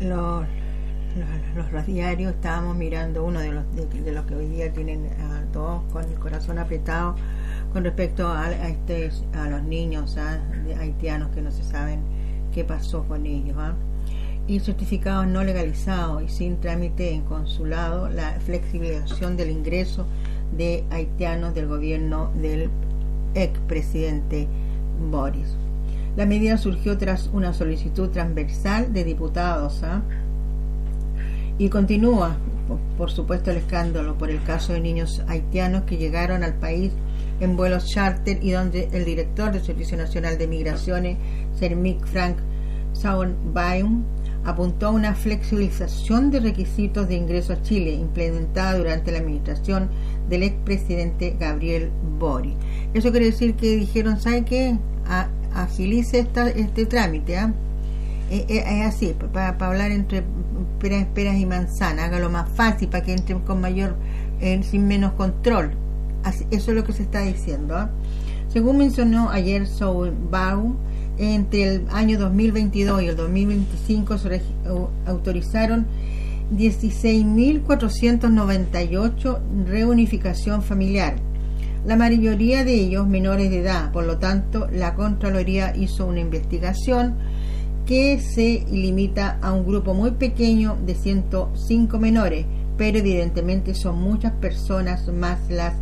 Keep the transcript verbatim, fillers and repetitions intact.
los, los, los diarios estábamos mirando uno de los de, de los que hoy día tienen a todos con el corazón apretado con respecto a, a, este, a los niños ¿ah? de haitianos que no se saben qué pasó con ellos ¿ah? y certificados no legalizados y sin trámite en consulado, la flexibilización del ingreso de haitianos del gobierno del expresidente Boris. La medida surgió tras una solicitud transversal de diputados ¿eh? y continúa, por, por supuesto, el escándalo por el caso de niños haitianos que llegaron al país en vuelos charter y donde el director del Servicio Nacional de Migraciones, Sermic Frank Sauerbaum, apuntó a una flexibilización de requisitos de ingreso a Chile implementada durante la administración del expresidente Gabriel Boric. Eso quiere decir que dijeron, ¿sabe qué? A, agilice esta, este trámite, ¿eh? Es, es así, para pa hablar entre peras, peras y manzanas, hágalo más fácil para que entren con mayor, eh, sin menos control. Así, eso es lo que se está diciendo, ¿eh? Según mencionó ayer Sauerbaum, entre el año dos mil veintidós y el dos mil veinticinco se autorizaron dieciséis mil cuatrocientos noventa y ocho reunificación familiar, la mayoría de ellos menores de edad. Por lo tanto, la Contraloría hizo una investigación que se limita a un grupo muy pequeño de ciento cinco menores, pero evidentemente son muchas personas más las